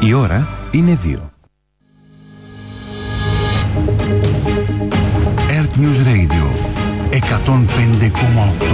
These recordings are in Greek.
Η ώρα είναι 2. Earth News Radio 105,8.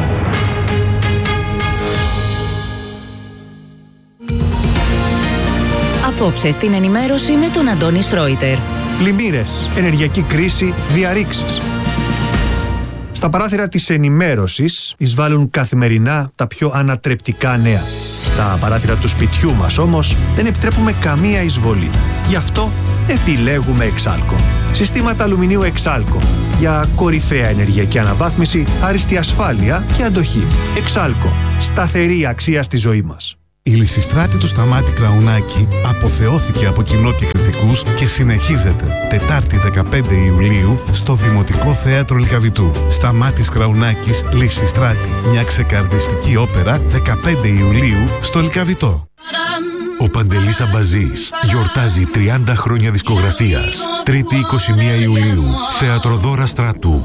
Απόψε στην ενημέρωση με τον Αντώνη Σρόιτερ. Πλημμύρες, ενεργειακή κρίση, διαρρήξεις. Στα παράθυρα της ενημέρωσης εισβάλλουν καθημερινά τα πιο ανατρεπτικά νέα. Στα παράθυρα του σπιτιού μας όμως δεν επιτρέπουμε καμία εισβολή. Γι' αυτό επιλέγουμε Εξάλκο. Συστήματα αλουμινίου Εξάλκο για κορυφαία ενεργειακή αναβάθμιση, άριστη ασφάλεια και αντοχή. Εξάλκο. Σταθερή αξία στη ζωή μας. Η Λυσιστράτη του Σταμάτη Κραουνάκη αποθεώθηκε από κοινό και κριτικούς και συνεχίζεται Τετάρτη 15 Ιουλίου στο Δημοτικό Θέατρο Λυκαβητού. Σταμάτης Κραουνάκης, Λυσιστράτη. Μια ξεκαρδιστική όπερα 15 Ιουλίου στο Λυκαβητό. Ο Παντελής Αμπαζής γιορτάζει 30 χρόνια δισκογραφίας. Τρίτη 21 Ιουλίου, Θέατρο Δώρα Στρατού.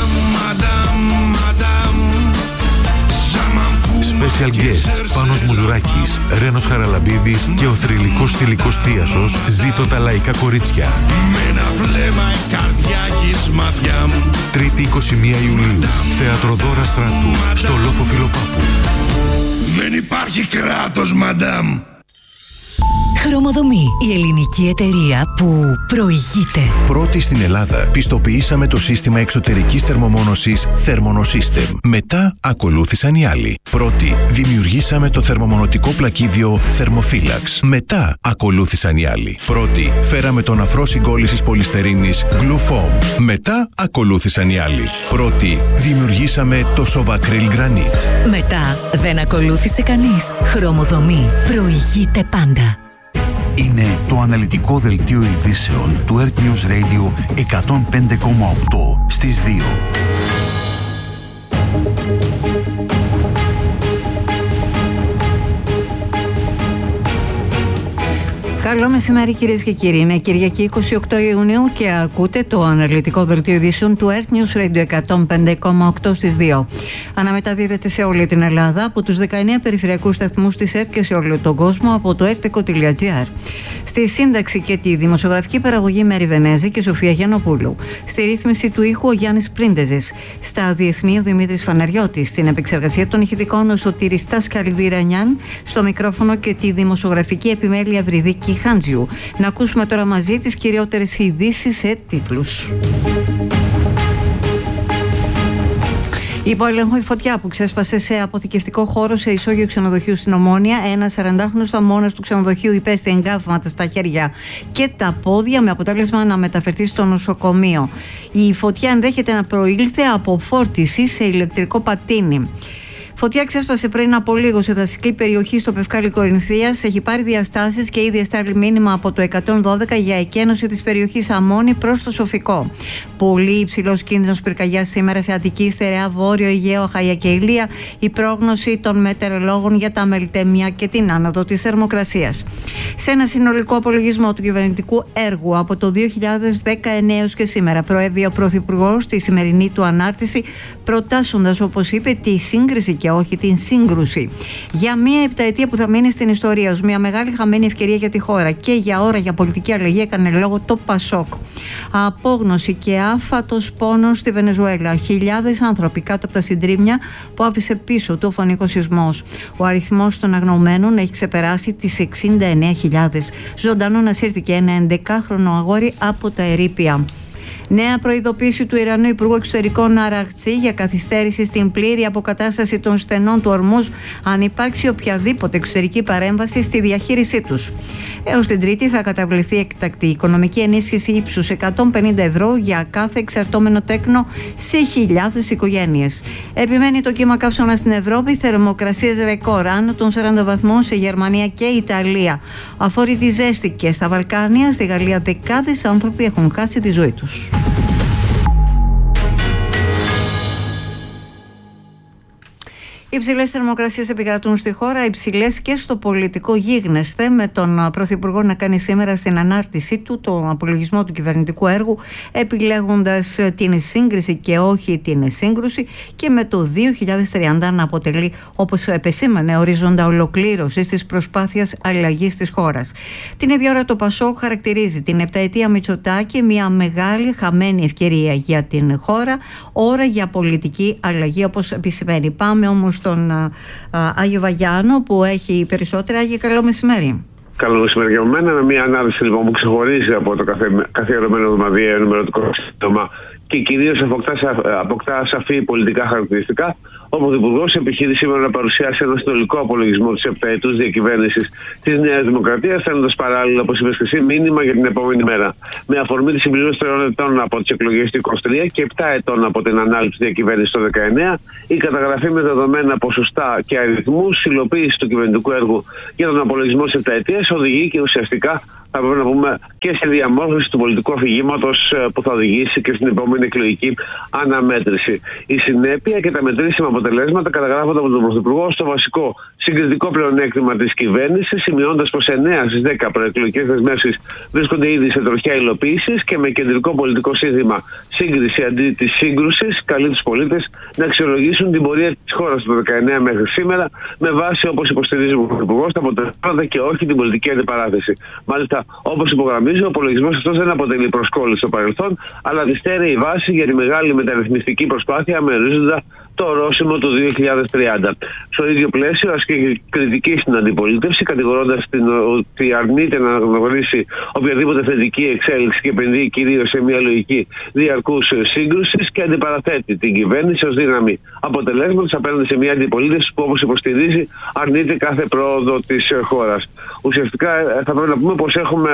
Special guest Πάνος Μουζουράκης, Ρένος Χαραλαμπίδης και ο θρυλικός στυλικός Θίασος Ζήτω τα λαϊκά κορίτσια. Με ένα βλέμμα η καρδιά γης μάτια μου. Τρίτη 21 Ιουλίου, Θέατρο Δώρα Στρατού, στο Λόφο Φιλοπάπου. Δεν υπάρχει κράτος, μαντάμ. Χρωμοδομή, η ελληνική εταιρεία που προηγείται. Πρώτη στην Ελλάδα πιστοποιήσαμε το σύστημα εξωτερικής θερμομόνωσης Thermonosystem. Μετά ακολούθησαν οι άλλοι. Πρώτη δημιουργήσαμε το θερμομονωτικό πλακίδιο Thermophilax. Μετά ακολούθησαν οι άλλοι. Πρώτη φέραμε τον αφρό συγκόλλησης πολυστερίνης Glufoam. Μετά ακολούθησαν οι άλλοι. Πρώτη δημιουργήσαμε το Sovacryl Granite. Μετά δεν ακολούθησε κανείς. Χρωμοδομή προηγείται πάντα. Είναι το αναλυτικό δελτίο ειδήσεων του Earth News Radio 105,8 στις 2. Καλό μεσημέρι κυρίες και κύριοι. Είναι Κυριακή 28 Ιουνίου και ακούτε το αναλυτικό δελτίο ειδήσεων του Earth News Radio 105,8 στις 2. Αναμεταδίδεται σε όλη την Ελλάδα από τους 19 περιφερειακούς σταθμούς της ΕΡΤ και σε όλο τον κόσμο από το erteco.gr. Στη σύνταξη και τη δημοσιογραφική παραγωγή Μέρη Βενέζη και Σοφία Γιαννοπούλου. Στη ρύθμιση του ήχου ο Γιάννης Πρίντεζης. Στα διεθνή ο Δημήτρης Φαναριώτης. Στην επεξεργασία των ηχητικών ο Σωτήρης Τασκαλδίρανιάν. Στο μικρόφωνο και τη δημοσιογραφική επιμέλεια Βρυδίκη Χάντζιου. Να ακούσουμε τώρα μαζί τις κυριότερες ειδήσεις σε τίτλους. Υπό έλεγχο η φωτιά που ξέσπασε σε αποθηκευτικό χώρο σε ισόγειο ξενοδοχείου στην Ομόνια. Ένα 40χρονος θαμώνας του ξενοδοχείου υπέστη εγκάβματα στα χέρια και τα πόδια με αποτέλεσμα να μεταφερθεί στο νοσοκομείο. Η φωτιά ενδέχεται να προήλθε από φόρτιση σε ηλεκτρικό πατίνι. Φωτιά ξέσπασε πριν από λίγο σε δασική περιοχή στο Πευκάλη Κορινθίας. Έχει πάρει διαστάσεις και ήδη εστάλει μήνυμα από το 112 για εκένωση της περιοχής Αμμόνη προς το Σοφικό. Πολύ υψηλός κίνδυνος πυρκαγιάς σήμερα σε Αττική, Στερεά, Βόρειο, Αιγαίο, Αχαΐα και Ηλία. Η πρόγνωση των μετεωρολόγων για τα Μελιτέμια και την άνοδο της θερμοκρασίας. Σε ένα συνολικό απολογισμό του κυβερνητικού έργου από το 2019 έως και σήμερα, προέβη ο Πρωθυπουργός στη σημερινή του ανάρτηση, προτάσσοντας, όπως είπε, τη σύγκριση και όχι την σύγκρουση. Για μία επταετία που θα μείνει στην ιστορία ως μια μεγάλη χαμένη ευκαιρία για τη χώρα και για ώρα για πολιτική αλλαγή έκανε λόγο το Πασόκ. Απόγνωση και άφατος πόνος στη Βενεζουέλα. Χιλιάδες άνθρωποι κάτω από τα συντρίμμια που άφησε πίσω του ο φωνικός σεισμός. Ο αριθμός των αγνοωμένων έχει ξεπεράσει τις 69.000. Ζωντανό ασύρθηκε ένα 11χρονο αγόρι από τα ερείπια. Νέα προειδοποίηση του Ιρανού Υπουργού Εξωτερικών Αραχτζή για καθυστέρηση στην πλήρη αποκατάσταση των στενών του Ορμούζ αν υπάρξει οποιαδήποτε εξωτερική παρέμβαση στη διαχείρισή τους. Έως την Τρίτη θα καταβληθεί εκτακτή οικονομική ενίσχυση ύψους 150 ευρώ για κάθε εξαρτώμενο τέκνο σε χιλιάδες οικογένειες. Επιμένει το κύμα καύσωνα στην Ευρώπη, θερμοκρασίες ρεκόρ άνω των 40 βαθμών σε Γερμανία και Ιταλία. Αφορητή ζέστη και στα Βαλκάνια, στη Γαλλία δεκάδες άνθρωποι έχουν χάσει τη ζωή τους. Υψηλές θερμοκρασίες επικρατούν στη χώρα, υψηλές και στο πολιτικό γίγνεσθε, με τον Πρωθυπουργό να κάνει σήμερα στην ανάρτησή του το απολογισμό του κυβερνητικού έργου, επιλέγοντας την σύγκριση και όχι την σύγκρουση, και με το 2030 να αποτελεί, όπως επεσήμανε, ορίζοντα ολοκλήρωσης της προσπάθειας αλλαγής της χώρας. Την ίδια ώρα το ΠΑΣΟΚ χαρακτηρίζει την επταετία Μητσοτάκη μια μεγάλη χαμένη ευκαιρία για την χώρα, ώρα για πολιτική αλλαγή, όπως επισημαίνει. Πάμε όμως στον Άγιο Βαγιάνο που έχει περισσότερα. Άγιο, καλό μεσημέρι. Καλό μεσημέρι για μένα, με μια ανάλυση λοιπόν που ξεχωρίζει από το καθιερωμένο εβδομαδιαίο ενημερωτικό σύστημα και κυρίως αποκτά σαφή πολιτικά χαρακτηριστικά. Ο Πρωθυπουργός επιχείρει σήμερα να παρουσιάσει ένα συνολικό απολογισμό της επταετούς διακυβέρνησης της Νέας Δημοκρατίας, στέλνοντας παράλληλα, όπως είπες και εσύ, μήνυμα για την επόμενη μέρα. Με αφορμή τη συμπληρώση 3 ετών από τις εκλογές του 2023 και 7 ετών από την ανάληψη διακυβέρνησης το 2019, η καταγραφή με δεδομένα ποσοστά και αριθμούς, υλοποίηση του κυβερνητικού έργου για τον απολογισμό της επταετίας οδηγεί και ουσιαστικά, θα πρέπει να πούμε, και στη διαμόρφωση του πολιτικού αφηγήματος που θα οδηγήσει και στην επόμενη εκλογική αναμέτρηση. Η συνέπεια και τα μετρήσιμα αποτελέσματα καταγράφονται από τον Πρωθυπουργό στο βασικό συγκριτικό πλεονέκτημα της κυβέρνησης, σημειώντας πως 9 στις 10 προεκλογικές δεσμεύσεις βρίσκονται ήδη σε τροχιά υλοποίησης και με κεντρικό πολιτικό σύνθημα σύγκριση αντί της σύγκρουσης, καλεί τους πολίτες να αξιολογήσουν την πορεία της χώρας το 19 μέχρι σήμερα με βάση, όπως υποστηρίζει ο Πρωθυπουργός, τα αποτελέσματα και όχι την πολιτική αντιπαράθεση. Μάλιστα, όπως υπογραμμίζει, ο απολογισμός αυτός δεν αποτελεί προσκόλληση στο παρελθόν, αλλά τη στέρεη βάση για τη μεγάλη μεταρρυθμιστική προσπάθεια με ορίζοντα το ορόσημο του 2030. Στο ίδιο πλαίσιο, ασκεί κριτική στην αντιπολίτευση, κατηγορώντας ότι αρνείται να αναγνωρίσει οποιαδήποτε θετική εξέλιξη και επενδύει κυρίως σε μια λογική διαρκούς σύγκρουσης και αντιπαραθέτει την κυβέρνηση ως δύναμη αποτελέσματος απέναντι σε μια αντιπολίτευση που, όπως υποστηρίζει, αρνείται κάθε πρόοδο της χώρας. Ουσιαστικά, θα πρέπει να πούμε πως έχουμε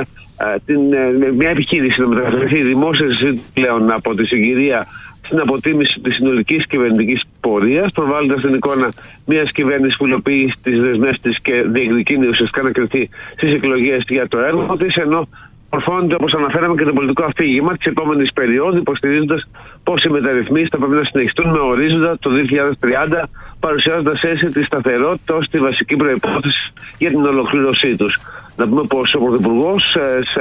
μια επιχείρηση να μεταφερθεί δημόσια συζήτηση πλέον από τη συγκυρία στην αποτίμηση της συνολικής κυβερνητικής πορείας, προβάλλοντας την εικόνα μιας κυβέρνησης που υλοποιεί τις δεσμεύσεις της και διεκδικεί ουσιαστικά να κριθεί στις εκλογές για το έργο της, ενώ μορφώνεται, όπως αναφέραμε, και το πολιτικό αφήγημα της επόμενης περίοδου, υποστηρίζοντας πως οι μεταρρυθμίσεις θα πρέπει να συνεχιστούν με ορίζοντα το 2030, παρουσιάζοντας έτσι τη σταθερότητα ως τη βασική προϋπόθεση για την ολοκλήρωσή τους. Να πούμε πως ο Πρωθυπουργός σε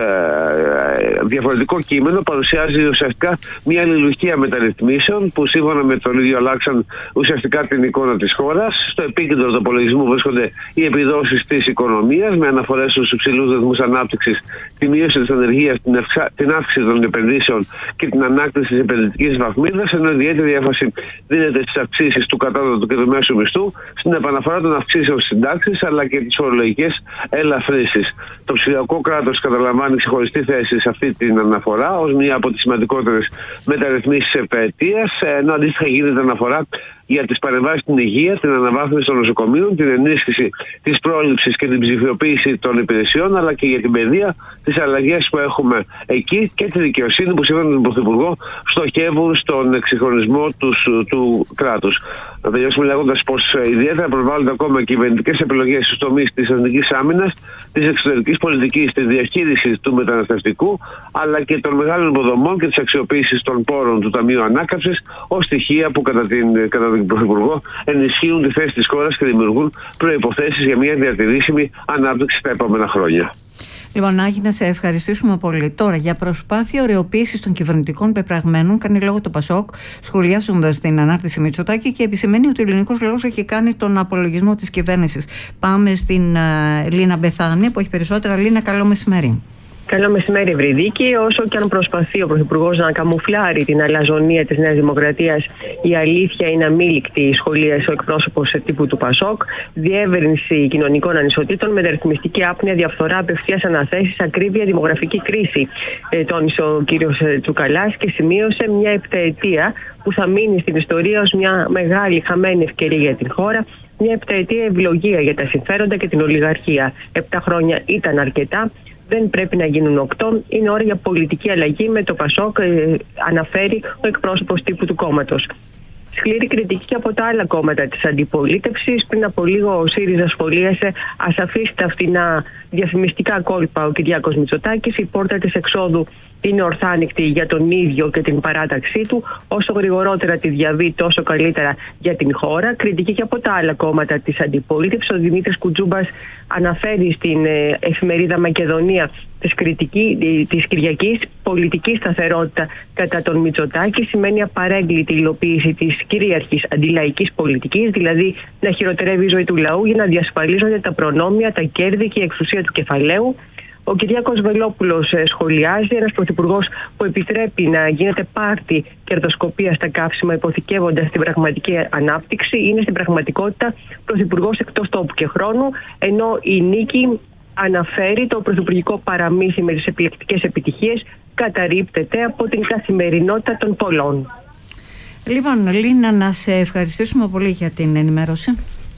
διαφορετικό κείμενο παρουσιάζει ουσιαστικά μια αλληλουχία μεταρρυθμίσεων που σύμφωνα με τον ίδιο αλλάξαν ουσιαστικά την εικόνα της χώρας. Στο επίκεντρο του απολογισμού βρίσκονται οι επιδόσεις της οικονομίας με αναφορές στους υψηλούς ρυθμούς ανάπτυξης, τη μείωση της ανεργίας, την αύξηση των επενδύσεων και την ανάκτηση της επενδυτικής βαθμίδας, ενώ ιδιαίτερη έμφαση δίνεται στις αυξήσεις του κατώτατου και του μέσου μισθού, στην επαναφορά των αυξήσεων στις συντάξεις αλλά και τις φορολογικές ελαφρύσεις. Το ψηφιακό κράτος καταλαμβάνει ξεχωριστή θέση σε αυτή την αναφορά ως μία από τις σημαντικότερες μεταρρυθμίσεις της επταετίας, ενώ αντίστοιχα γίνεται αναφορά για τις παρεμβάσεις στην υγεία, την αναβάθμιση των νοσοκομείων, την ενίσχυση της πρόληψης και την ψηφιοποίηση των υπηρεσιών, αλλά και για την παιδεία, τις αλλαγές που έχουμε εκεί και τη δικαιοσύνη που σύμφωνα με τον Πρωθυπουργό στοχεύουν στον εξυγχρονισμό του κράτους. Να τελειώσουμε λέγοντας πως ιδιαίτερα προβάλλονται ακόμα κυβερνητικές επιλογές στους τομείς της εθνικής άμυνας, της εξωτερικής πολιτικής, της διαχείρισης του μεταναστευτικού, αλλά και των μεγάλων υποδομών και της αξιοποίησης των πόρων του Ταμείου Ανάκαμψης ως στοιχεία που κατά τον Πρωθυπουργό ενισχύουν τη θέση της χώρας και δημιουργούν προϋποθέσεις για μια διατηρήσιμη ανάπτυξη τα επόμενα χρόνια. Λοιπόν, Άγη, να σε ευχαριστήσουμε πολύ. Τώρα, για προσπάθεια ωρεοποίησης των κυβερνητικών πεπραγμένων, κάνει λόγο το ΠΑΣΟΚ, σχολιάζοντας την ανάρτηση Μητσοτάκη και επισημαίνει ότι ο ελληνικός λαός έχει κάνει τον απολογισμό της κυβέρνησης. Πάμε στην Λίνα Μπεθάνη, που έχει περισσότερα. Λίνα, καλό μεσημέρι. Καλό μεσημέρι, Ευρυδίκη. Όσο και αν προσπαθεί ο Πρωθυπουργός να καμουφλάρει την αλαζονία της Νέας Δημοκρατίας, η αλήθεια είναι αμήλικτη, σχολίασε ο εκπρόσωπος τύπου του ΠΑΣΟΚ. Διεύρυνση κοινωνικών ανισοτήτων, μεταρρυθμιστική άπνοια, διαφθορά, απευθείας αναθέσεις, ακρίβεια, δημογραφική κρίση, τόνισε ο κύριος Τσουκαλάς και σημείωσε μια επταετία που θα μείνει στην ιστορία ως μια μεγάλη χαμένη ευκαιρία για την χώρα. Μια επταετία ευλογία για τα συμφέροντα και την ολιγαρχία. 7 χρόνια ήταν αρκετά. Δεν πρέπει να γίνουν 8. Είναι ώρα για πολιτική αλλαγή με το ΠΑΣΟΚ, αναφέρει ο εκπρόσωπος τύπου του κόμματος. Σκληρή κριτική και από τα άλλα κόμματα της αντιπολίτευσης. Πριν από λίγο ο ΣΥΡΙΖΑ σχολίασε ασαφή στα φτηνά διαφημιστικά κόλπα ο Κυριάκος Μητσοτάκης. Η πόρτα της εξόδου είναι ορθάνικτη για τον ίδιο και την παράταξή του. Όσο γρηγορότερα τη διαβεί, τόσο καλύτερα για την χώρα. Κριτική και από τα άλλα κόμματα της αντιπολίτευσης. Ο Δημήτρης Κουτζούμπας αναφέρει στην εφημερίδα Μακεδονία της Κυριακής, πολιτική σταθερότητα κατά τον Μητσοτάκη σημαίνει απαρέγκλητη υλοποίηση της κυρίαρχης αντιλαϊκής πολιτικής, δηλαδή να χειροτερεύει η ζωή του λαού για να διασφαλίζονται τα προνόμια, τα κέρδη και η εξουσία του κεφαλαίου. Ο Κυριάκος Βελόπουλος σχολιάζει, ένας πρωθυπουργός που επιτρέπει να γίνεται πάρτι κερδοσκοπία στα καύσιμα υποθηκεύοντας την πραγματική ανάπτυξη, είναι στην πραγματικότητα πρωθυπουργός εκτός τόπου και χρόνου, ενώ η Νίκη αναφέρει το πρωθυπουργικό παραμύθι με τις επιλεκτικές επιτυχίες καταρρίπτεται από την καθημερινότητα των πολλών. Λοιπόν, Λίνα, να σε ευχαριστήσουμε πολύ για την ενημέρωση.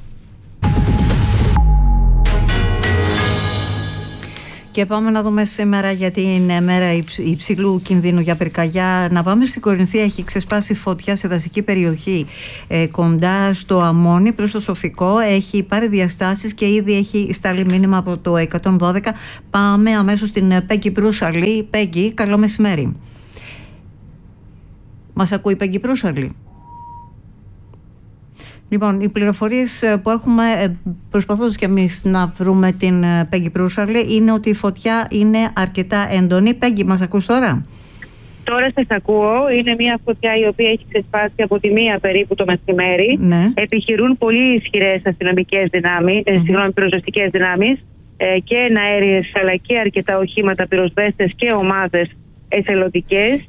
Και πάμε να δούμε σήμερα για την μέρα υψηλού κινδύνου για πυρκαγιά. Να πάμε στην Κορινθία. Έχει ξεσπάσει φωτιά σε δασική περιοχή κοντά στο Αμόνι προς το Σοφικό. Έχει πάρει διαστάσεις και ήδη έχει σταλεί μήνυμα από το 112. Πάμε αμέσως στην Πέγγι Προύσαλη. Πέγγι, καλό μεσημέρι. Μας ακούει Πέγγι Προύσαλη? Λοιπόν, οι πληροφορίες που έχουμε, προσπαθώντας και εμείς να βρούμε την Πέγγι Προύσαλη, είναι ότι η φωτιά είναι αρκετά έντονη. Πέγγι, μας ακούς τώρα? Τώρα σας ακούω. Είναι μια φωτιά η οποία έχει ξεσπάσει από τη 1 περίπου το μεσημέρι. Ναι. Επιχειρούν πολύ ισχυρές αστυνομικές δυνάμεις, πυροσβεστικές δυνάμεις και εναέριες, αλλά και αρκετά οχήματα, πυροσβέστες και ομάδες εθελοντικές.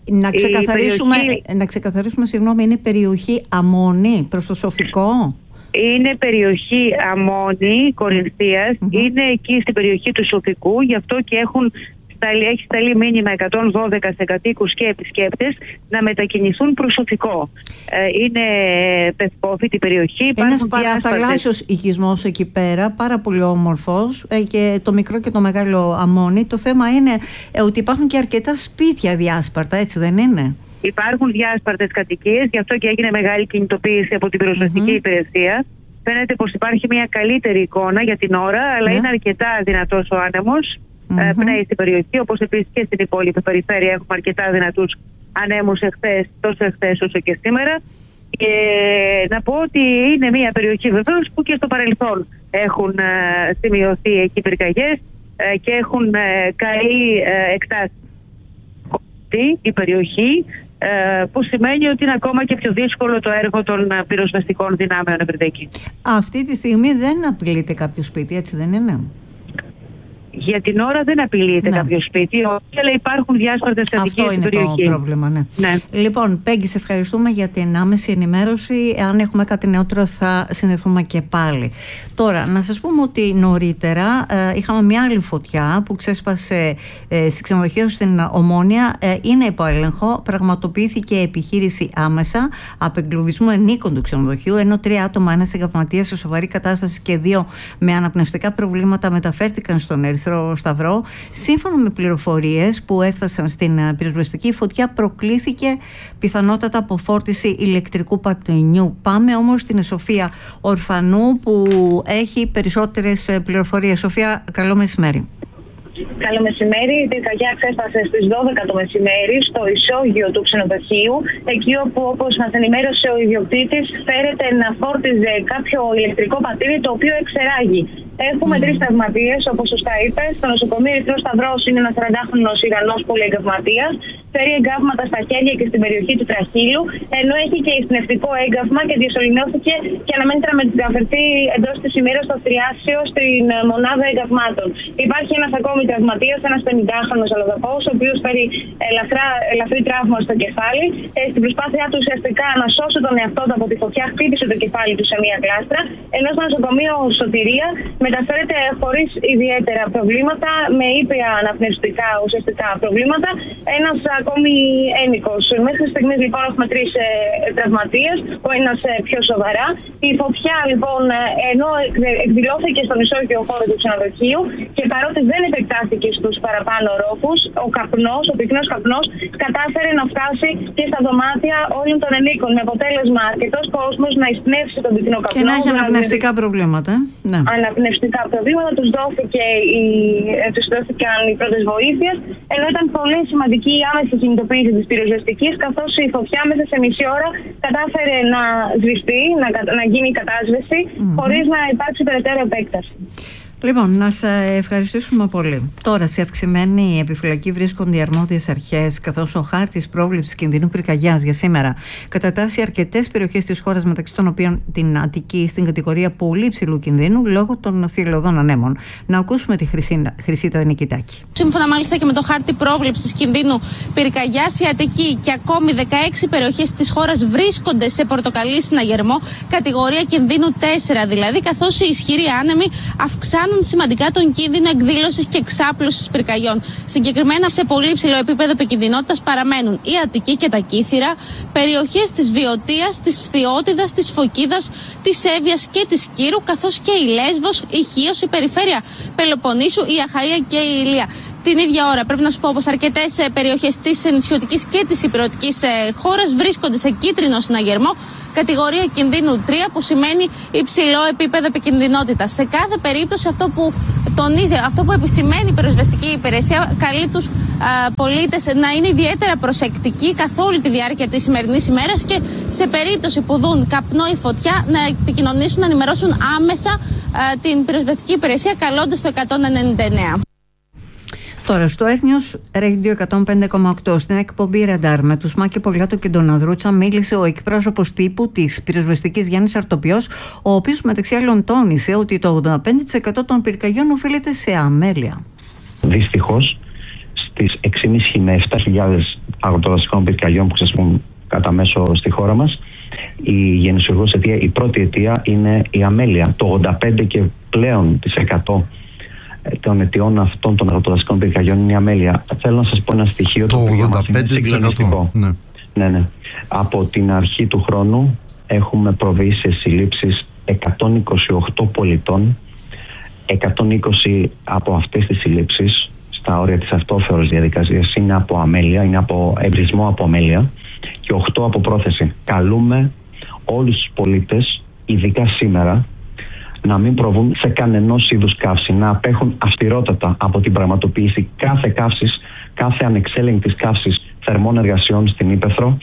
Να ξεκαθαρίσουμε, συγγνώμη, είναι περιοχή Αμόνι προς το Σοφικό? Είναι περιοχή Αμόνι, Κορινθίας, είναι εκεί στην περιοχή του Σοφικού, γι' αυτό και έχει σταλεί μήνυμα 112 σε κατοίκους και επισκέπτες να μετακινηθούν προς Σοφικό. Είναι πευκόφητη περιοχή. Ένας παραθαλάσσιος οικισμός εκεί πέρα, πάρα πολύ όμορφος, και το μικρό και το μεγάλο Αμόνι. Το θέμα είναι ότι υπάρχουν και αρκετά σπίτια διάσπαρτα, έτσι δεν είναι? Υπάρχουν διάσπαρτες κατοικίες, γι' αυτό και έγινε μεγάλη κινητοποίηση από την πυροσβεστική υπηρεσία. Φαίνεται πως υπάρχει μια καλύτερη εικόνα για την ώρα, αλλά είναι αρκετά δυνατός ο άνεμος. Πνέει στην περιοχή, όπως επίσης και στην υπόλοιπη περιφέρεια έχουμε αρκετά δυνατούς ανέμους τόσο εχθές όσο και σήμερα. Και να πω ότι είναι μια περιοχή βεβαίως που και στο παρελθόν έχουν σημειωθεί εκεί πυρκαγιές και έχουν καεί εκτάσεις. Η περιοχή, που σημαίνει ότι είναι ακόμα και πιο δύσκολο το έργο των πυροσβεστικών δυνάμεων Ευρυδίκη. Αυτή τη στιγμή δεν απειλείται κάποιο σπίτι, έτσι δεν είναι? Για την ώρα δεν απειλείται κάποιο σπίτι, αλλά υπάρχουν διάσπαρτες κατοικίες στην περιοχή. Αυτό είναι το πρόβλημα, ναι. Λοιπόν, Πέγγι, σε ευχαριστούμε για την άμεση ενημέρωση. Αν έχουμε κάτι νεότερο θα συνδεθούμε και πάλι. Τώρα, να σας πούμε ότι νωρίτερα είχαμε μια άλλη φωτιά που ξέσπασε σε ξενοδοχείο στην Ομόνια. Είναι υπό έλεγχο. Πραγματοποιήθηκε επιχείρηση άμεσα απεγκλωβισμού ενίκων του ξενοδοχείου, ενώ 3 άτομα, ένας εγκαυματίας σε σοβαρή κατάσταση και 2 με αναπνευστικά προβλήματα μεταφέρθηκαν στον Ερυθρό Σταυρό. Σύμφωνα με πληροφορίες που έφτασαν στην πυροσβεστική, η φωτιά προκλήθηκε πιθανότατα από φόρτιση ηλεκτρικού πατινιού. Πάμε όμως στην Σοφία Ορφανού που έχει περισσότερες πληροφορίες. Σοφία, καλό μεσημέρι. Καλό μεσημέρι. Η πυρκαγιά ξέσπασε στις 12 το μεσημέρι στο ισόγειο του ξενοδοχείου, εκεί όπου, όπως μας ενημέρωσε ο ιδιοκτήτης, φέρεται να φόρτιζε κάποιο ηλεκτρικό πατήρι το οποίο εξεράγει. Έχουμε 3 τραυματίες, όπως σωστά είπε. Στο νοσοκομείο Ερυθρός Σταυρός είναι ένας 40χρονος Ιρανός πολυεγκαυματίας. Φέρει εγκάβματα στα χέρια και στην περιοχή του τραχύλου, ενώ έχει και εισπνευστικό έγκαυμα και διασωληνώθηκε και αναμένεται να μεταφερθεί εντός της ημέρας στο Θριάσιο στην μονάδα εγκαυμάτων. Υπάρχει ένας ακόμη τραυματίας, ένας 50χρονος αλλοδαπός, ο οποίος φέρει ελαφρύ τραύμα στο κεφάλι. Στην προσπάθειά του ουσιαστικά να σώσει τον εαυτό του από τη φωτιά, χτύπησε το κεφάλι του σε μια γλάστρα, ενώ στο νοσοκομείο Σωτηρία μεταφέρεται χωρίς ιδιαίτερα προβλήματα, με ήπια αναπνευστικά ουσιαστικά προβλήματα, ένας ακόμη ένικος. Μέχρι στιγμής λοιπόν έχουμε 3 τραυματίες, ο ένας πιο σοβαρά. Η φωτιά λοιπόν, ενώ εκδηλώθηκε στον ισόγειο χώρο του ξενοδοχείου και παρότι δεν επεκτάθηκε στους παραπάνω ορόφους, ο πυκνός καπνός κατάφερε να φτάσει και στα δωμάτια όλων των ενίκων, με αποτέλεσμα αρκετός κόσμος να εισπνεύσει τον πυκνό καπνό. Και να έχει αναπνευστικά προβλήματα. Ναι. Αναπνευστικά προβλήματα, τους δόθηκαν οι πρώτες βοήθειες, ενώ ήταν πολύ σημαντική η άμεση κινητοποίηση της πυροσβεστικής, καθώς η φωτιά μέσα σε μισή ώρα κατάφερε να σβηστεί, να γίνει η κατάσβεση, χωρίς να υπάρξει περαιτέρω επέκταση. Λοιπόν, να σε ευχαριστήσουμε πολύ. Τώρα, σε αυξημένη επιφυλακή βρίσκονται οι αρμόδιες αρχές, καθώς ο χάρτης πρόβλεψης κινδύνου πυρκαγιάς για σήμερα κατατάσσει αρκετές περιοχές της χώρας, μεταξύ των οποίων την Αττική, στην κατηγορία πολύ υψηλού κινδύνου λόγω των θηλωδών ανέμων. Να ακούσουμε τη Χρυσίτα Νικητάκη. Σύμφωνα μάλιστα και με το χάρτη πρόβλεψης κινδύνου πυρκαγιάς, η Αττική και ακόμη 16 περιοχές της χώρας βρίσκονται σε πορτοκαλί συναγερμό, κατηγορία κινδύνου 4 δηλαδή, καθώς οι ισχυροί άνεμοι αυξάνουν σημαντικά τον κίνδυνο εκδήλωσης και εξάπλωσης πυρκαγιών. Συγκεκριμένα, σε πολύ υψηλό επίπεδο επικινδυνότητας παραμένουν η Αττική και τα Κύθυρα, περιοχές της Βιωτίας, της Φθιώτιδας, της Φωκίδας, της Εύβοιας και της Κύρου, καθώς και η Λέσβος, η Χίος, η περιφέρεια Πελοποννήσου, η Αχαΐα και η Ηλία. Την ίδια ώρα, πρέπει να σου πω πως αρκετές περιοχές της νησιωτικής και της υπηρωτικής χώρας βρίσκονται σε κίτρινο συναγερμό, κατηγορία κινδύνου 3, που σημαίνει υψηλό επίπεδο επικινδυνότητας. Σε κάθε περίπτωση, αυτό που επισημαίνει η πυροσβεστική υπηρεσία, καλεί τους πολίτες να είναι ιδιαίτερα προσεκτικοί καθ' όλη τη διάρκεια της σημερινής ημέρας και σε περίπτωση που δουν καπνό ή φωτιά να επικοινωνήσουν, να ενημερώσουν άμεσα την πυροσβεστική υπηρεσία καλώντας το 199. Τώρα στο Ethnios Radio 105,8 στην εκπομπή Ραντάρ με τους Μάκη Πολιάτο και τον Ανδρούτσα μίλησε ο εκπρόσωπος τύπου της πυροσβεστικής Γιάννης Αρτοπιός, ο οποίος μεταξύ άλλων τόνισε ότι το 85% των πυρκαγιών οφείλεται σε αμέλεια. Δυστυχώς στις 6.500 με 7.000 αγροτοδασικών πυρκαγιών που ξεσπούν κατά μέσο στη χώρα μας, η γενεσιουργός αιτία, η πρώτη αιτία είναι η αμέλεια. Το 85% και πλέον των αιτιών αυτών των αγροτοδασικών πυρκαγιών είναι η αμέλεια. Θέλω να σας πω ένα στοιχείο το οποίο μας είναι συγκλονιστικό. Ναι. Από την αρχή του χρόνου έχουμε προβεί σε συλλήψεις 128 πολιτών. 120 από αυτές τις συλλήψεις στα όρια της αυτόφερος διαδικασίας είναι από αμέλεια, είναι από εμπρισμό από αμέλεια και 8 από πρόθεση. Καλούμε όλους τους πολίτες, ειδικά σήμερα, να μην προβούν σε κανενός είδους καύση, να απέχουν αυστηρότατα από την πραγματοποίηση κάθε καύσης, κάθε ανεξέλεγκτης καύσης θερμών εργασιών στην ύπαιθρο.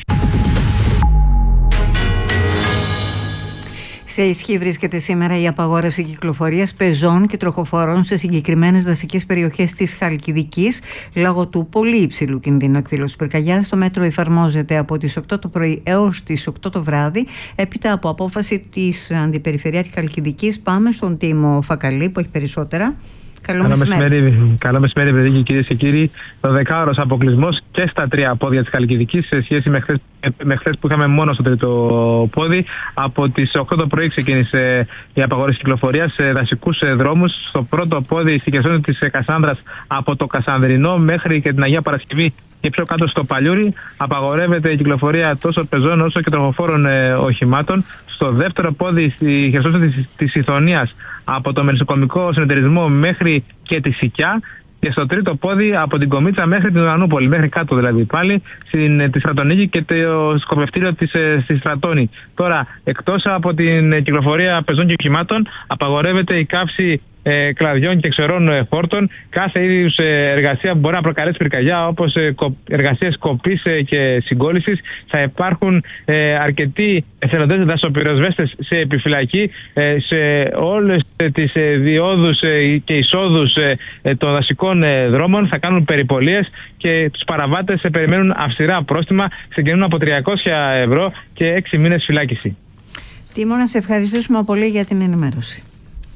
Σε ισχύ βρίσκεται σήμερα η απαγόρευση κυκλοφορίας πεζών και τροχοφόρων σε συγκεκριμένες δασικές περιοχές της Χαλκιδικής λόγω του πολύ υψηλού κινδύνου εκδήλωσης πυρκαγιάς. Το μέτρο εφαρμόζεται από τις 8 το πρωί έως τις 8 το βράδυ, έπειτα από απόφαση της Αντιπεριφερειάρχη Χαλκιδικής. Πάμε στον Τίμο Φακαλή που έχει περισσότερα. Καλό μεσημέρι, παιδιά, κυρίες και κύριοι. Το 10ωρος αποκλεισμός και στα 3 πόδια της Χαλκιδικής σε σχέση με χθες που είχαμε μόνο στο τρίτο πόδι. Από τις 8 το πρωί ξεκίνησε η απαγόρευση κυκλοφορίας σε δασικούς δρόμους. Στο πρώτο πόδι, στη Κεσόνη της Κασάνδρας, από το Κασανδρινό μέχρι και την Αγία Παρασκευή και πιο κάτω στο Παλιούρι, απαγορεύεται η κυκλοφορία τόσο πεζών όσο και τροχοφόρων οχημάτων. Στο δεύτερο πόδι, στη Χερσόνησο της Ιθωνίας, από το Μερσοκομικό Συνεταιρισμό μέχρι και τη Σικιά. Και στο τρίτο πόδι, από την Κομίτσα μέχρι την Ουρανούπολη, μέχρι κάτω δηλαδή πάλι, στη Στρατονίκη και το σκοπευτήριο στη Στρατώνη. Τώρα, εκτός από την κυκλοφορία πεζών και οχημάτων, απαγορεύεται η καύση κλαδιών και ξερών φόρτων, κάθε είδους εργασία που μπορεί να προκαλέσει πυρκαγιά, όπως εργασίες κοπής και συγκόλλησης. Θα υπάρχουν αρκετοί εθελοντές δασοπυροσβέστες σε επιφυλακή σε όλες τις διόδους και εισόδους των δασικών δρόμων. Θα κάνουν περιπολίες και τους παραβάτες περιμένουν αυστηρά πρόστιμα, ξεκινούν από 300 ευρώ και 6 μήνες φυλάκιση. Τίμω, να σε ευχαριστήσουμε πολύ για την ενημέρωση.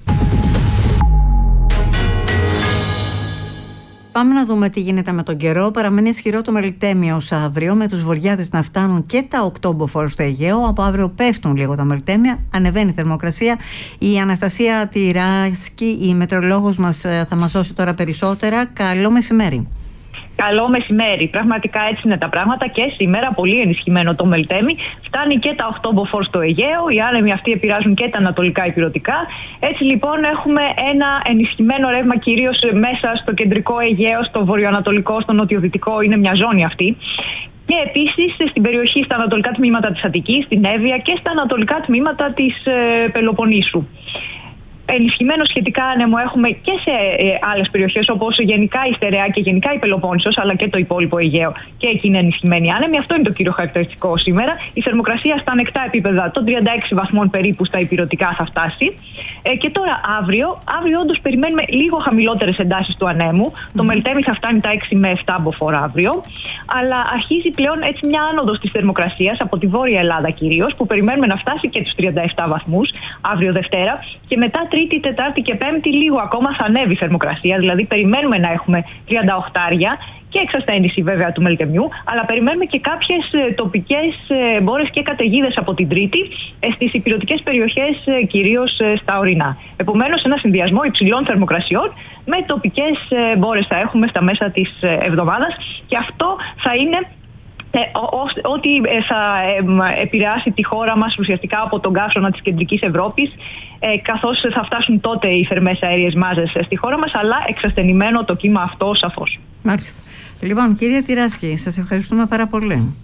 Πάμε να δούμε τι γίνεται με τον καιρό. Παραμένει ισχυρό το μελιτέμιο ως αύριο, με τους βορειάδες να φτάνουν και τα 8 μποφόρ στο Αιγαίο. Από αύριο πέφτουν λίγο τα μελιτέμια, ανεβαίνει η θερμοκρασία. Η Αναστασία Τυράσκη, η μετεωρολόγος μας, θα μας δώσει τώρα περισσότερα. Καλό μεσημέρι. Καλό μεσημέρι. Πραγματικά έτσι είναι τα πράγματα και σήμερα πολύ ενισχυμένο το Μελτέμι. Φτάνει και τα 8 μποφόρ στο Αιγαίο. Οι άνεμοι αυτοί επηρεάζουν και τα ανατολικά ηπειρωτικά. Έτσι λοιπόν έχουμε ένα ενισχυμένο ρεύμα κυρίως μέσα στο κεντρικό Αιγαίο, στο βορειοανατολικό, στο νοτιοδυτικό. Είναι μια ζώνη αυτή. Και επίσης στην περιοχή, στα ανατολικά τμήματα της Αττικής, στην Εύβοια και στα ανατολικά τμήματα της Πελοποννήσου. Ενισχυμένο σχετικά άνεμο έχουμε και σε άλλες περιοχές, όπως γενικά η Στερεά και γενικά η Πελοπόννησος, αλλά και το υπόλοιπο Αιγαίο. Και εκεί είναι ενισχυμένοι άνεμοι. Αυτό είναι το κύριο χαρακτηριστικό σήμερα. Η θερμοκρασία στα ανεκτά επίπεδα των 36 βαθμών περίπου στα ηπειρωτικά θα φτάσει. Και τώρα αύριο όντως περιμένουμε λίγο χαμηλότερες εντάσεις του ανέμου. Το Μελτέμι θα φτάνει τα 6 με 7 μποφόρ αύριο. Αλλά αρχίζει πλέον έτσι μια άνοδος της θερμοκρασίας από τη Βόρεια Ελλάδα κυρίως, που περιμένουμε να φτάσει και τους 37 βαθμούς αύριο Δευτέρα. Και μετά Τρίτη, Τετάρτη και Πέμπτη λίγο ακόμα θα ανέβει η θερμοκρασία, δηλαδή περιμένουμε να έχουμε 38 και εξασθένηση βέβαια του Μελτεμιού, αλλά περιμένουμε και κάποιες τοπικές μπόρες και καταιγίδες από την Τρίτη στις ηπειρωτικές περιοχές, κυρίως στα ορεινά. Επομένως, ένα συνδυασμό υψηλών θερμοκρασιών με τοπικές μπόρες θα έχουμε στα μέσα της εβδομάδας και αυτό θα είναι ότι θα επηρεάσει τη χώρα μας ουσιαστικά από τον καύσωνα της κεντρικής Ευρώπης, καθώς θα φτάσουν τότε οι θερμές αέριες μάζες στη χώρα μας, αλλά εξασθενημένο το κύμα αυτό σαφώς. Μάλιστα. Λοιπόν, κυρία Τυράσκη, σας ευχαριστούμε πάρα πολύ.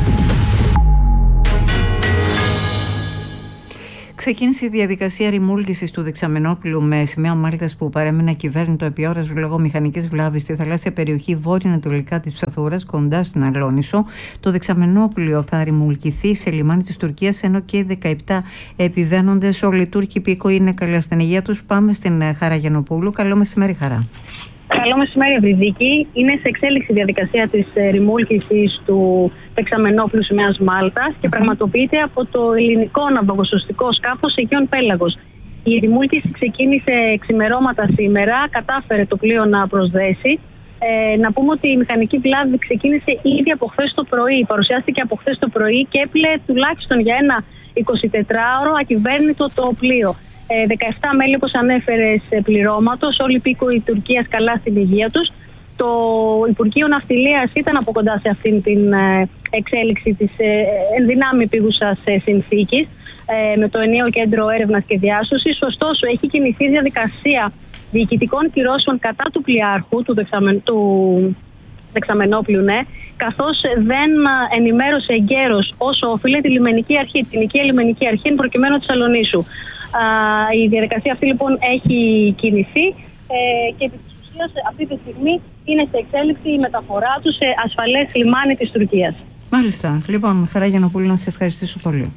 Ξεκίνησε η διαδικασία ρημούλκησης του δεξαμενόπλου με σημαία Μάλτας που παρέμεινε ακυβέρνητο επί ώρας λόγω μηχανικής βλάβης στη θαλάσσια περιοχή βόρειο-ανατολικά της Ψαθούρας, κοντά στην Αλόνισο. Το δεξαμενόπλιο θα ρημουλκηθεί σε λιμάνι της Τουρκίας, ενώ και οι 17 επιβαίνοντες όλοι οι Τούρκοι υπήκοοι είναι καλή στην υγεία τους. Πάμε στην Χαρά Γιαννοπούλου. Καλό μεσημέρι, Χαρά. Καλό μεσημέρι, Ευρυδίκη. Είναι σε εξέλιξη η διαδικασία της ρημούλκησης του δεξαμενόπλου σημαίας Μάλτας και πραγματοποιείται από το ελληνικό ναυαγοσωστικό σκάφος Αιγαίων Πέλαγος. Η ρημούλκηση ξεκίνησε ξημερώματα σήμερα, κατάφερε το πλοίο να προσδέσει. Να πούμε ότι η μηχανική βλάβη ξεκίνησε ήδη από χθες το πρωί, παρουσιάστηκε από χθες το πρωί και έπλε τουλάχιστον για ένα 24ωρο ακυβέρνητο το πλοίο. 17 μέλη, όπως ανέφερες, πληρώματος, όλοι οι υπήκοοι Τουρκίας καλά στην υγεία τους. Το Υπουργείο Ναυτιλίας ήταν από κοντά σε αυτήν την εξέλιξη της ενδυνάμει επίγουσας συνθήκης με το ενιαίο κέντρο έρευνας και διάσωσης. Ωστόσο, έχει κινηθεί διαδικασία διοικητικών κυρώσεων κατά του πλοιάρχου του δεξαμενόπλου, καθώς δεν ενημέρωσε εγκαίρως όσο οφείλει τη λιμενική αρχή, την οικία λιμενική αρχή, προκειμένου της Αλονίσου. Η διαδικασία αυτή λοιπόν έχει κινηθεί και επί της ουσίας αυτή τη στιγμή είναι σε εξέλιξη η μεταφορά του σε ασφαλές λιμάνι της Τουρκίας. Μάλιστα. Λοιπόν, Χαρά Γιαννοπούλου, να σας ευχαριστήσω πολύ.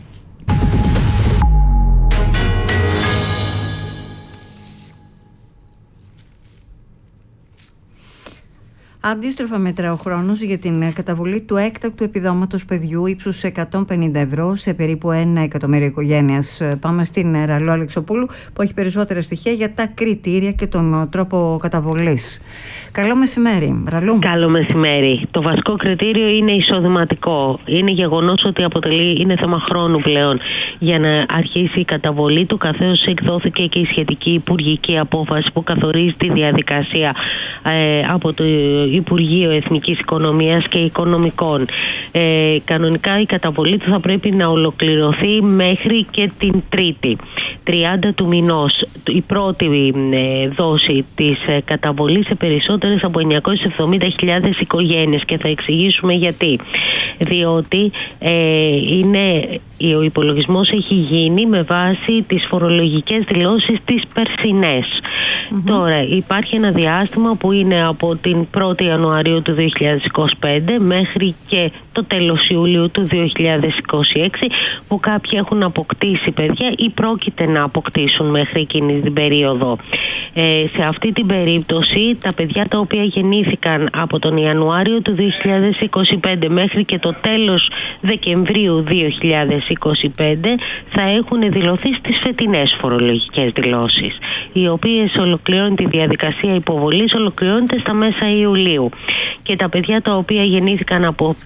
Αντίστροφα μετρά ο χρόνος για την καταβολή του έκτακτου επιδόματος παιδιού ύψους 150 ευρώ σε περίπου 1 εκατομμύριο οικογένειας. Πάμε στην Ραλού Αλεξοπούλου που έχει περισσότερα στοιχεία για τα κριτήρια και τον τρόπο καταβολής. Καλό μεσημέρι, Ραλού. Καλό μεσημέρι. Το βασικό κριτήριο είναι εισοδηματικό. Είναι γεγονός ότι είναι θέμα χρόνου πλέον για να αρχίσει η καταβολή του, καθώς εκδόθηκε και η σχετική υπουργική απόφαση που καθορίζει τη διαδικασία από το Υπουργείο Εθνικής Οικονομίας και Οικονομικών. Κανονικά η καταβολή του θα πρέπει να ολοκληρωθεί μέχρι και την Τρίτη, 30 του μηνός. Η πρώτη δόση της καταβολής σε περισσότερες από 970.000 οικογένειες, και θα εξηγήσουμε γιατί. Διότι ο υπολογισμός έχει γίνει με βάση τις φορολογικές δηλώσεις τις περσινές. Τώρα υπάρχει ένα διάστημα που είναι από την 1η Ιανουαρίου του 2025 μέχρι και το τέλος Ιουλίου του 2026, που κάποιοι έχουν αποκτήσει παιδιά ή πρόκειται να αποκτήσουν μέχρι εκείνη την περίοδο. Σε αυτή την περίπτωση τα παιδιά τα οποία γεννήθηκαν από τον Ιανουάριο του 2025 μέχρι και το τέλος Δεκεμβρίου 2025 θα έχουν δηλωθεί στις φετινές φορολογικές δηλώσεις, οι οποίες ολοκληρώνουν τη διαδικασία υποβολής, ολοκληρώνεται στα μέσα Ιουλίου. Και τα παιδιά τα οποία γεννήθηκαν από 1η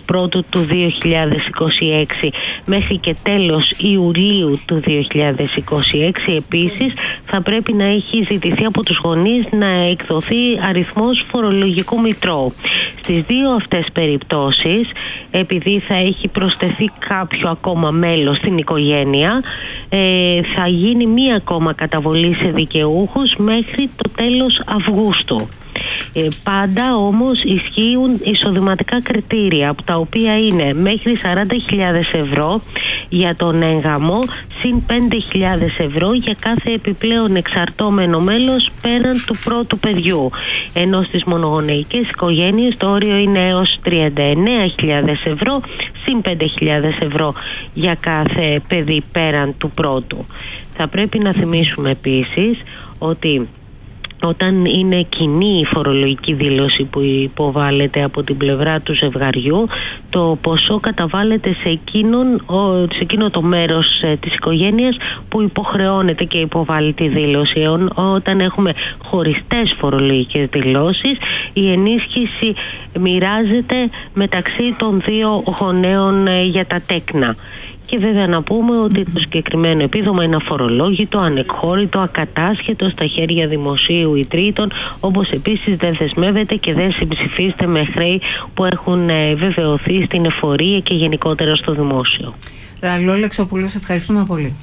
πρώτου του 2026 μέχρι και τέλος Ιουλίου του 2026. Επίσης, θα πρέπει να έχει ζητηθεί από τους γονείς να εκδοθεί αριθμός φορολογικού μητρώου. Στις δύο αυτές περιπτώσεις, επειδή θα έχει προσθεθεί κάποιο ακόμα μέλος στην οικογένεια, θα γίνει μία ακόμα καταβολή σε δικαιούχους μέχρι το τέλος Αυγούστου. Πάντα όμως ισχύουν εισοδηματικά κριτήρια, από τα οποία είναι μέχρι 40.000 ευρώ για τον έγγαμο, συν 5.000 ευρώ για κάθε επιπλέον εξαρτώμενο μέλος πέραν του πρώτου παιδιού. Ενώ στις μονογονεϊκές οικογένειες το όριο είναι έως 39.000 ευρώ, συν 5.000 ευρώ για κάθε παιδί πέραν του πρώτου. Θα πρέπει να θυμίσουμε επίσης ότι όταν είναι κοινή η φορολογική δήλωση που υποβάλλεται από την πλευρά του ζευγαριού, το ποσό καταβάλλεται σε εκείνο το μέρος της οικογένειας που υποχρεώνεται και υποβάλλει τη δήλωση. Όταν έχουμε χωριστές φορολογικές δηλώσεις, η ενίσχυση μοιράζεται μεταξύ των δύο γονέων για τα τέκνα. Και βέβαια να πούμε ότι το συγκεκριμένο επίδομα είναι αφορολόγητο, ανεκχώρητο, ακατάσχετο στα χέρια δημοσίου ή τρίτων, όπως επίσης δεν δεσμεύεται και δεν συμψηφίζεται με χρέη που έχουν βεβαιωθεί στην εφορία και γενικότερα στο δημόσιο. Ραλό Λεξοπούλου, ευχαριστούμε πολύ.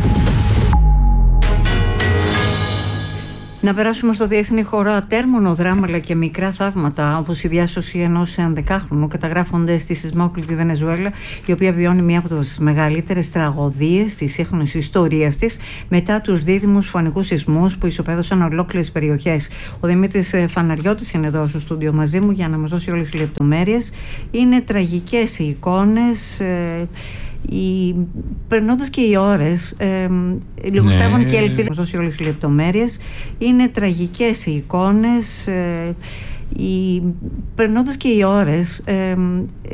Να περάσουμε στο διεθνή χώρο. Ατέρμονο δράμα αλλά και μικρά θαύματα, όπως η διάσωση ενός 11χρονου, καταγράφονται στη σεισμόκλητη Βενεζουέλα, η οποία βιώνει μία από τις μεγαλύτερες τραγωδίες της σύγχρονης ιστορίας της, μετά τους δίδυμους φωνικούς σεισμούς που ισοπαίδωσαν ολόκληρες περιοχές. Ο Δημήτρης Φαναριώτης είναι εδώ στο στούντιο μαζί μου για να μας δώσει όλες τις λεπτομέρειες. Είναι τραγικές οι εικόνες. Περνώντας και οι ώρες, λιγοστεύουν και ελπίδες. Μας δώσει όλες τις λεπτομέρειες. Είναι τραγικές οι εικόνες. Περνώντας και οι ώρες,